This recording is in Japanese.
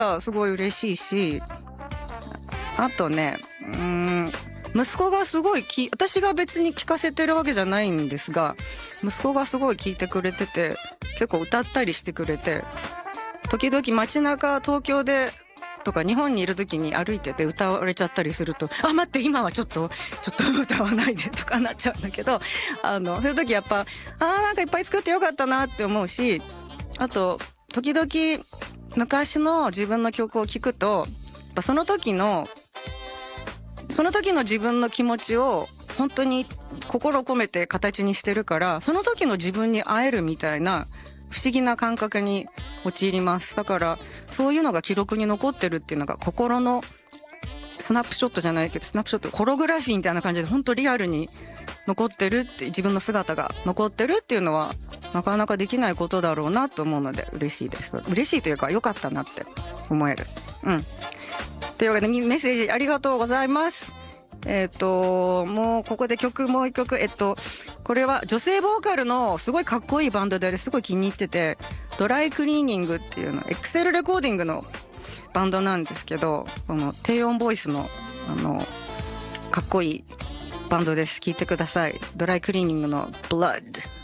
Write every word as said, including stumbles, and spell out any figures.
すごい嬉しいし、あとね、うーん、息子がすごいき、私が別に聞かせてるわけじゃないんですが、息子がすごい聞いてくれてて、結構歌ったりしてくれて、時々街中、東京で、とか日本にいる時に歩いてて歌われちゃったりすると、あ、待って、今はちょっと、ちょっと歌わないでとかなっちゃうんだけど、あの、そういう時やっぱ、あーなんかいっぱい作ってよかったなって思うし、あと、時々昔の自分の曲を聴くと、やっぱその時の、その時の自分の気持ちを本当に心込めて形にしてるから、その時の自分に会えるみたいな不思議な感覚に陥ります。だからそういうのが記録に残ってるっていうのが心のスナップショットじゃないけど、スナップショット、ホログラフィーみたいな感じで本当リアルに残ってるって、自分の姿が残ってるっていうのはなかなかできないことだろうなと思うので嬉しいです。嬉しいというか良かったなって思える。うん。というわけでメッセージありがとうございます。えっと、もうここで曲もう一曲、えっと、これは女性ボーカルのすごいかっこいいバンドですごい気に入ってて、ドライクリーニングっていうの、エクセルレコーディングのバンドなんですけど、この低音ボイスの、あの、かっこいいバンドです。聴いてください。ドライクリーニングの Blood。